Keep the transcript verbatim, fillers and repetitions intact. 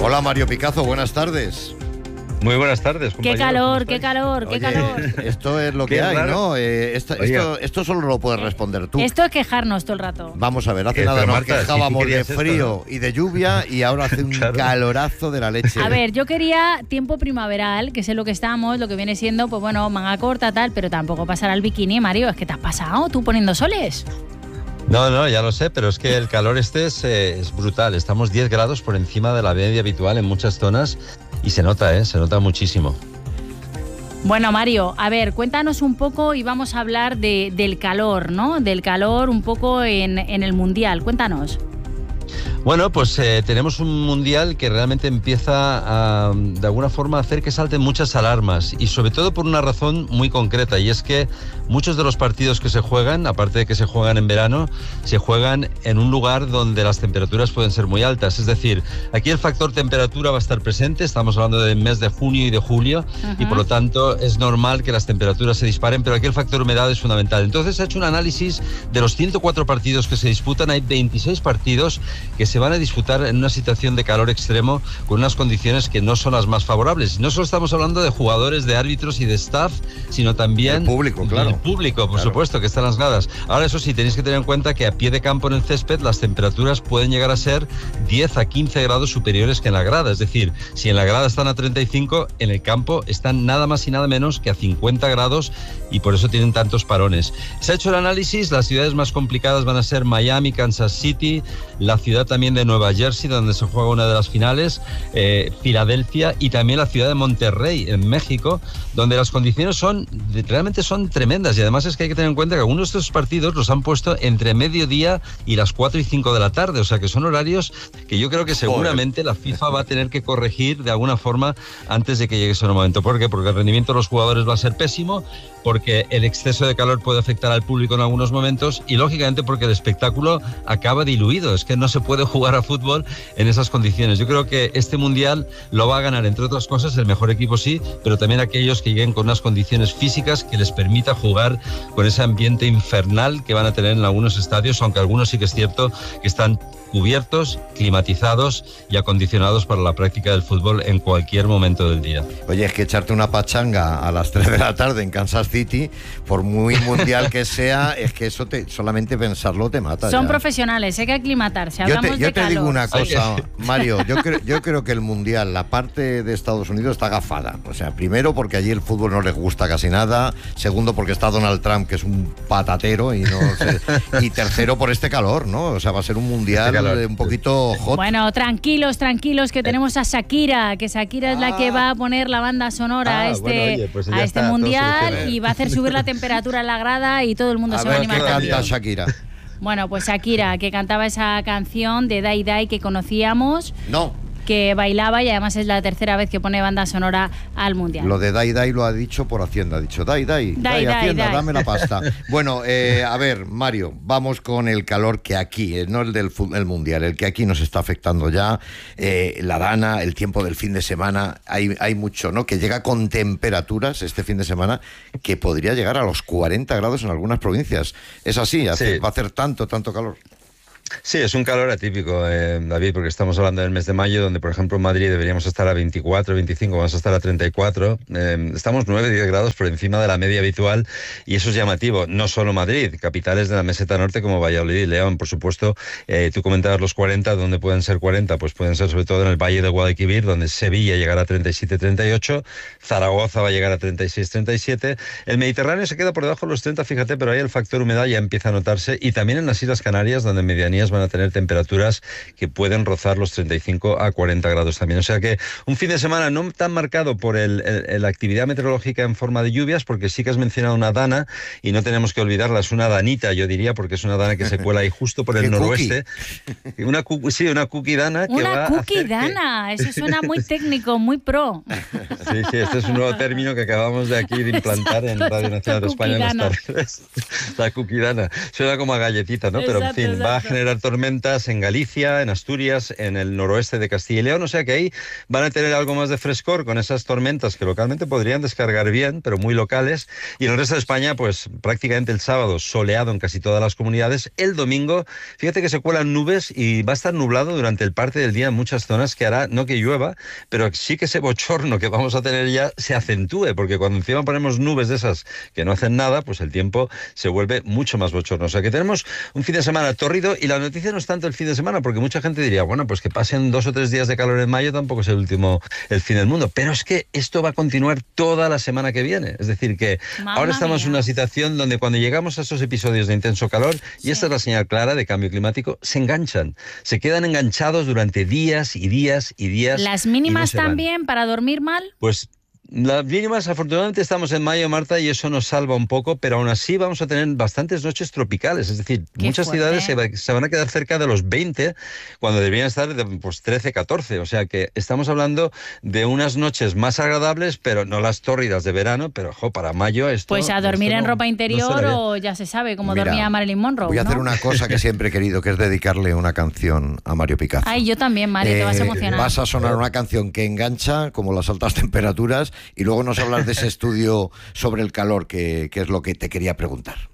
Hola Mario Picazo, buenas tardes. Muy buenas tardes, compañero. Qué calor, qué calor, qué Oye, calor. Esto es lo que Qué hay, raro. ¿no? Eh, esta- esto, esto solo lo puedes responder tú. Esto es quejarnos todo el rato. Vamos a ver, hace Eh, nada pero nos Marta, si tú quejábamos de querías esto, frío ¿no? y de lluvia y ahora hace un Claro. calorazo de la leche. A ver, yo quería tiempo primaveral, que es en lo que estamos, lo que viene siendo, pues bueno, manga corta, tal, pero tampoco pasar al bikini, Mario. Es que te has pasado tú poniendo soles. No, no, ya lo sé, pero es que el calor este es, eh, es brutal. Estamos diez grados por encima de la media habitual en muchas zonas y se nota, ¿eh? Se nota muchísimo. Bueno, Mario, a ver, cuéntanos un poco y vamos a hablar de, del calor, ¿no? Del calor un poco en, en el Mundial. Cuéntanos. Bueno, pues eh, tenemos un mundial que realmente empieza a, de alguna forma, a hacer que salten muchas alarmas y sobre todo por una razón muy concreta, y es que muchos de los partidos que se juegan, aparte de que se juegan en verano, se juegan en un lugar donde las temperaturas pueden ser muy altas. Es decir, aquí el factor temperatura va a estar presente, estamos hablando del mes de junio y de julio, Ajá. y por lo tanto es normal que las temperaturas se disparen, pero aquí el factor humedad es fundamental. Entonces se ha hecho un análisis de los ciento cuatro partidos que se disputan, hay veintiséis partidos que se van a disputar en una situación de calor extremo con unas condiciones que no son las más favorables. No solo estamos hablando de jugadores, de árbitros y de staff, sino también El público, claro. del público, por Claro. supuesto, que está en las gradas. Ahora, eso sí, tenéis que tener en cuenta que a pie de campo en el césped las temperaturas pueden llegar a ser diez a quince grados superiores que en la grada. Es decir, si en la grada están a treinta y cinco, en el campo están nada más y nada menos que a cincuenta grados, y por eso tienen tantos parones. Se ha hecho el análisis, las ciudades más complicadas van a ser Miami, Kansas City, la ciudad también de Nueva Jersey, donde se juega una de las finales, eh, Filadelfia, y también la ciudad de Monterrey, en México, donde las condiciones son realmente son tremendas. Y además es que hay que tener en cuenta que algunos de estos partidos los han puesto entre mediodía y las cuatro y cinco de la tarde, o sea que son horarios que yo creo que seguramente la FIFA va a tener que corregir de alguna forma antes de que llegue ese momento. ¿Por qué? Porque el rendimiento de los jugadores va a ser pésimo, porque el exceso de calor puede afectar al público en algunos momentos y lógicamente porque el espectáculo acaba diluido. Es que no se puede jugar a fútbol en esas condiciones. Yo creo que este mundial lo va a ganar, entre otras cosas, el mejor equipo, sí, pero también aquellos que lleguen con unas condiciones físicas que les permita jugar con ese ambiente infernal que van a tener en algunos estadios, aunque algunos sí que es cierto que están cubiertos, climatizados y acondicionados para la práctica del fútbol en cualquier momento del día. Oye, es que echarte una pachanga a las tres de la tarde en Kansas City, por muy mundial que sea, es que eso te, solamente pensarlo te mata. Son ya. profesionales, hay que aclimatarse. Yo Hablamos te, yo de te calor. digo una Sí. cosa, Mario, yo creo, yo creo que el mundial, la parte de Estados Unidos está agafada. O sea, primero porque allí el fútbol no les gusta casi nada, segundo porque está Donald Trump, que es un patatero, y no sé, y tercero por este calor, ¿no? O sea, va a ser un mundial Este calor. eh, un poquito hot. Bueno, tranquilos, tranquilos, que tenemos a Shakira, que Shakira es la que va a poner la banda sonora Ah, a este, bueno, oye, pues ya a este está, todo mundial solucionado. y va a hacer subir la temperatura en la grada y todo el mundo A se va a ver qué animar canta también. Shakira. Bueno, pues Shakira, que cantaba esa canción de Dai Dai que conocíamos, No, que bailaba y además es la tercera vez que pone banda sonora al mundial. lo de Dai Dai lo ha dicho por Hacienda, ha dicho Dai Dai, Dai, Dai, Dai, Hacienda, Dai. dame la pasta. Bueno, eh, a ver, Mario, vamos con el calor que aquí, eh, no el del fu- el mundial, el que aquí nos está afectando ya, eh, la dana, el tiempo del fin de semana, hay, hay mucho, ¿no? Que llega con temperaturas este fin de semana que podría llegar a los cuarenta grados en algunas provincias. Es así, hace- Sí. va a hacer tanto, tanto calor. Sí, es un calor atípico, eh, David, porque estamos hablando del mes de mayo, donde, por ejemplo, en Madrid deberíamos estar a veinticuatro, veinticinco, vamos a estar a treinta y cuatro. Eh, estamos nueve, diez grados por encima de la media habitual y eso es llamativo. No solo Madrid, capitales de la meseta norte como Valladolid y León, por supuesto. Eh, tú comentabas los cuarenta, ¿dónde pueden ser cuarenta? Pues pueden ser sobre todo en el Valle de Guadalquivir, donde Sevilla llegará a treinta y siete, treinta y ocho, Zaragoza va a llegar a treinta y seis, treinta y siete. El Mediterráneo se queda por debajo de los treinta, fíjate, pero ahí el factor humedad ya empieza a notarse, y también en las Islas Canarias, donde en medianías van a tener temperaturas que pueden rozar los treinta y cinco a cuarenta grados también. O sea que un fin de semana no tan marcado por el, el, la actividad meteorológica en forma de lluvias, porque sí que has mencionado una dana y no tenemos que olvidarla, es una danita, yo diría, porque es una dana que se cuela ahí justo por el ¿Qué noroeste. Una cu- sí, una cookie dana. Que va Una a cookie hacer que- dana, eso suena muy técnico, muy pro. Sí, sí, este es un nuevo término que acabamos de aquí de implantar en Radio Nacional de España en las Cuquidana. tardes. La cuquidana. Suena como a galletita, ¿no? Pero en Exacto, fin, va a exacto. generar generar tormentas en Galicia, en Asturias, en el noroeste de Castilla y León, o sea que ahí van a tener algo más de frescor con esas tormentas que localmente podrían descargar bien, pero muy locales, y en el resto de España, pues prácticamente el sábado soleado en casi todas las comunidades. El domingo, fíjate que se cuelan nubes y va a estar nublado durante el parte del día en muchas zonas, que hará, no que llueva, pero sí que ese bochorno que vamos a tener ya se acentúe, porque cuando encima ponemos nubes de esas que no hacen nada, pues el tiempo se vuelve mucho más bochorno. O sea que tenemos un fin de semana tórrido, y la noticia no es tanto el fin de semana, porque mucha gente diría, bueno, pues que pasen dos o tres días de calor en mayo tampoco es el último, el fin del mundo, pero es que esto va a continuar toda la semana que viene, es decir que Mamma ahora estamos mía. en una situación donde cuando llegamos a esos episodios de intenso calor, Sí. y esta es la señal clara de cambio climático, se enganchan, se quedan enganchados durante días y días y días. Las y no mínimas se van. también para dormir mal. Pues las mínimas, afortunadamente estamos en mayo, Marta, y eso nos salva un poco, pero aún así vamos a tener bastantes noches tropicales, es decir, Qué muchas fuerte. ciudades se, va- se van a quedar cerca de los veinte, cuando deberían estar de pues, trece, catorce, o sea que estamos hablando de unas noches más agradables, pero no las tórridas de verano, pero ojo, para mayo esto... Pues a dormir esto en no- ropa no interior será bien. o ya se sabe, como Mira, dormía Marilyn Monroe. Voy a ¿no? hacer una cosa que siempre he querido, que es dedicarle una canción a Mario Picazo. Ay, yo también, Mario, te vas a Eh, emocionar. Vas a sonar una canción que engancha, como las altas temperaturas, y luego nos hablas de ese estudio sobre el calor, que, que es lo que te quería preguntar.